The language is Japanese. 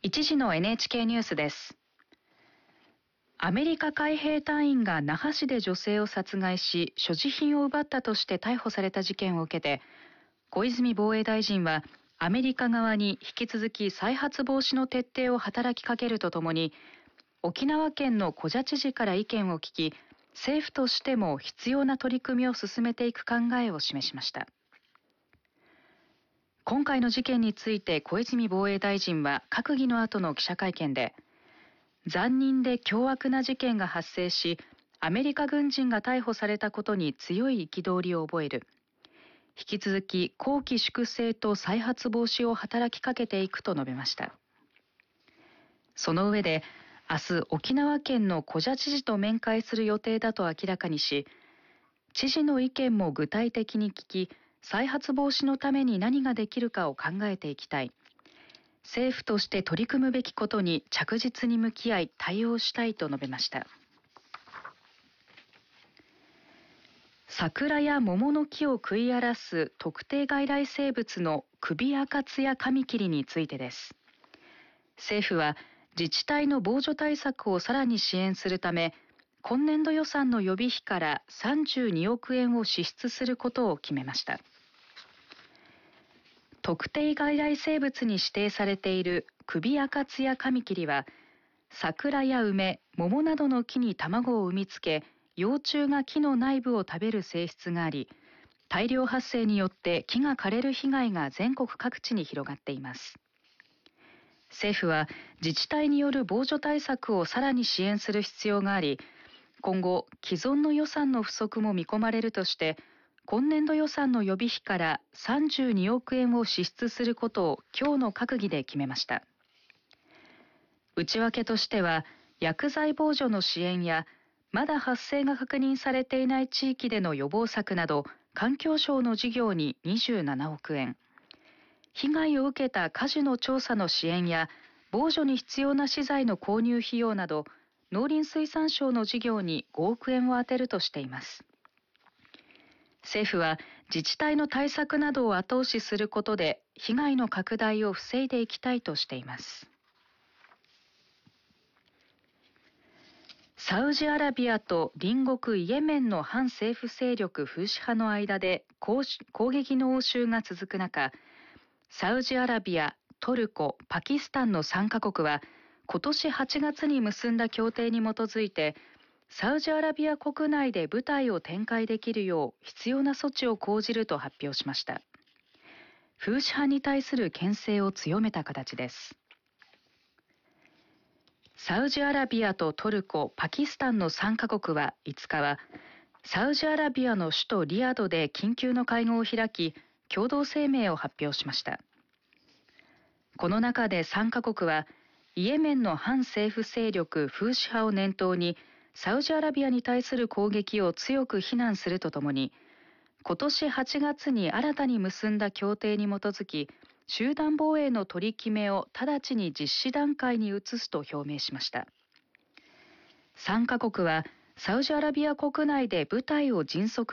1時の NHK ニュースです。アメリカ海兵隊員が那覇市で女性を殺害し、所持品を奪ったとして逮捕された事件を受けて、小泉防衛大臣はアメリカ側に引き続き再発防止の徹底を働きかけるとともに、沖縄県の古謝知事から意見を聞き、政府としても必要な取り組みを進めていく考えを示しました。今回の事件について小泉防衛大臣は閣議の後の記者会見で、残忍で凶悪な事件が発生し、アメリカ軍人が逮捕されたことに強い憤りを覚える。引き続き綱紀粛正と再発防止を働きかけていくと述べました。その上で、明日沖縄県の古謝知事と面会する予定だと明らかにし、知事の意見も具体的に聞き、再発防止のために何ができるかを考えていきたい。政府として取り組むべきことに着実に向き合い対応したいと述べました。桜や桃の木を食い荒らす特定外来生物のクビアカツヤカミキリについてです。政府は自治体の防除対策をさらに支援するため、今年度予算の予備費から32億円を支出することを決めました。特定外来生物に指定されているクビアカツヤカミキリは、桜や梅、桃などの木に卵を産みつけ、幼虫が木の内部を食べる性質があり、大量発生によって木が枯れる被害が全国各地に広がっています。政府は自治体による防除対策をさらに支援する必要があり、今後既存の予算の不足も見込まれるとして、今年度予算の予備費から32億円を支出することを今日の閣議で決めました。内訳としては、薬剤防除の支援や、まだ発生が確認されていない地域での予防策など、環境省の事業に27億円、被害を受けた果樹の調査の支援や、防除に必要な資材の購入費用など、農林水産省の事業に5億円を充てるとしています。政府は自治体の対策などを後押しすることで被害の拡大を防いでいきたいとしています。サウジアラビアと隣国イエメンの反政府勢力フーシ派の間で攻撃の応酬が続く中、サウジアラビア、トルコ、パキスタンの3カ国は今年8月に結んだ協定に基づいて、サウジアラビア国内で部隊を展開できるよう必要な措置を講じると発表しました。フーシ派に対する牽制を強めた形です。サウジアラビアとトルコ、パキスタンの3カ国は5日は、サウジアラビアの首都リヤドで緊急の会合を開き、共同声明を発表しました。この中で3カ国は、イエメンの反政府勢力フーシ派を念頭に、サウジアラビアに対する攻撃を強く非難するとともに、今年8月に新たに結んだ協定に基づき、集団防衛の取り決めを直ちに実施段階に移すと表明しました。3カ国は、サウジアラビア国内で部隊を迅速